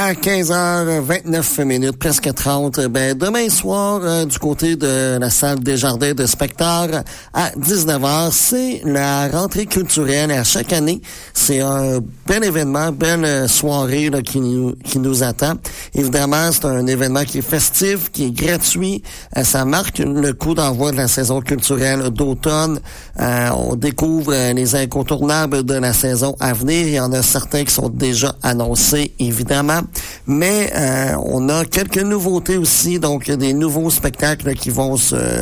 à 15h29, presque 30. Demain soir, du côté de la salle Desjardins de Spectacle, à 19h, c'est la rentrée culturelle. Et à chaque année, c'est un bel événement, belle soirée là, qui nous attend. Évidemment, c'est un événement qui est festif, qui est gratuit. Ça marque le coup d'envoi de la saison culturelle d'automne. On découvre les incontournables de la saison à venir. Il y en a certains qui sont déjà annoncés, évidemment. Mais on a quelques nouveautés aussi, donc des nouveaux spectacles qui vont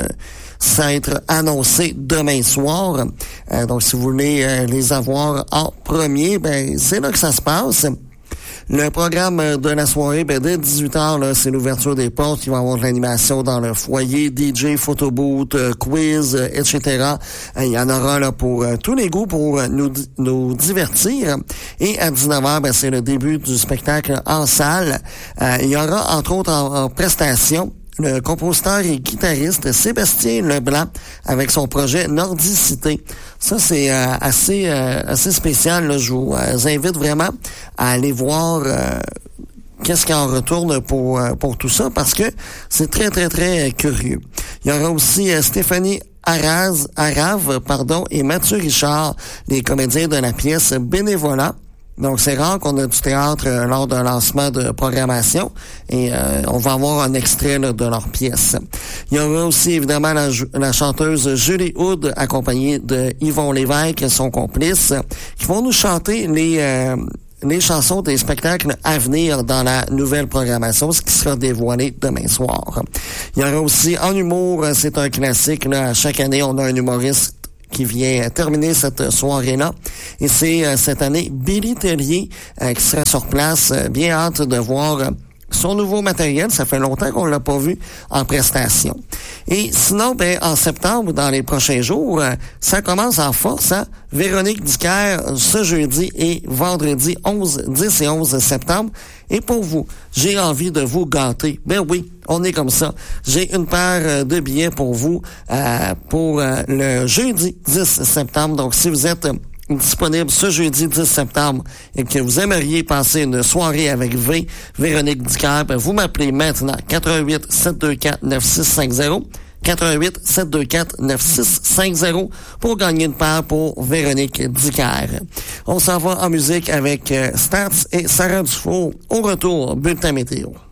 s'être annoncés demain soir. Donc, si vous voulez les avoir en premier, c'est là que ça se passe. Le programme de la soirée, dès 18h, là, c'est l'ouverture des portes. Il va y avoir de l'animation dans le foyer, DJ, photobooth, quiz, etc. Il y en aura là pour tous les goûts pour nous divertir. Et à 19h, c'est le début du spectacle en salle. Il y aura, entre autres, en prestation, le compositeur et guitariste Sébastien Leblanc avec son projet Nordicité. Ça, c'est assez spécial. Là. Je vous invite vraiment à aller voir qu'est-ce qui en retourne pour tout ça, parce que c'est très, très, très curieux. Il y aura aussi Stéphanie Arave, et Mathieu Richard, les comédiens de la pièce Bénévolat. Donc, c'est rare qu'on a du théâtre lors d'un lancement de programmation et on va avoir un extrait là, de leur pièce. Il y aura aussi, évidemment, la chanteuse Julie Hood, accompagnée de Yvon Lévesque, son complice, qui vont nous chanter les chansons des spectacles à venir dans la nouvelle programmation, ce qui sera dévoilé demain soir. Il y aura aussi, en humour, c'est un classique, là, chaque année, on a un humoriste qui vient terminer cette soirée-là. Et c'est cette année Billy Tellier qui sera sur place. Bien hâte de voir son nouveau matériel. Ça fait longtemps qu'on l'a pas vu en prestation. Et sinon, en septembre, dans les prochains jours, ça commence en force, hein? Véronique Dicker, ce jeudi et vendredi 11, 10 et 11 septembre. Et pour vous, j'ai envie de vous gâter. Oui, on est comme ça. J'ai une paire de billets pour vous pour le jeudi 10 septembre. Donc, si vous êtes disponible ce jeudi 10 septembre et que vous aimeriez passer une soirée avec Véronique Dicker, vous m'appelez maintenant 88 724 9650. 88 724 9650 pour gagner une paire pour Véronique Dicker. On s'en va en musique avec Stats et Sarah Dufour. Au retour, bulletin météo.